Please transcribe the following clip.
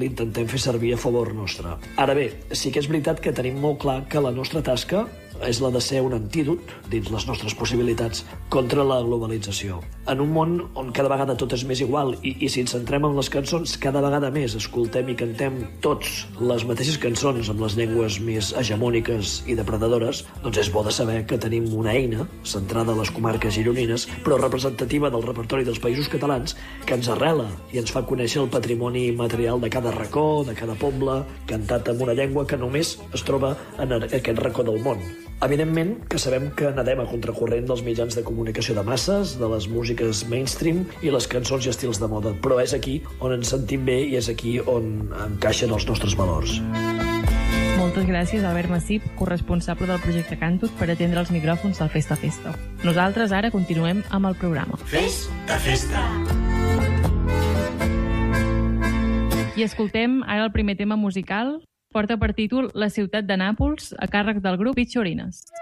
l'intentem fer servir a favor nostre. Ara bé, sí que és veritat que tenim molt clar que la nostra tasca és la de ser un antídot, dins les nostres possibilitats, contra la globalització. En un món on cada vegada tot és més igual i si ens centrem en les cançons, cada vegada més escoltem i cantem tots les mateixes cançons amb les llengües més hegemòniques i depredadores, doncs és bo de saber que tenim una eina centrada a les comarques gironines, però representativa del repertori dels països catalans, que ens arrela i ens fa conèixer el patrimoni material de cada racó, de cada poble, cantat en una llengua que només es troba en aquest racó del món. Evidentment que sabem que nadem a contracorrent dels mitjans de comunicació de masses, de les músiques mainstream i les cançons i estils de moda, però és aquí on ens sentim bé i és aquí on encaixen els nostres valors. Moltes gràcies, Albert Massip, corresponsable del projecte Cantut, per atendre els micròfons del Festa Festa. Nosaltres ara continuem amb el programa. Festa Festa! I escoltem ara el primer tema musical. Porta per títol La ciutat de Nàpols, a càrrec del grup Pichorines.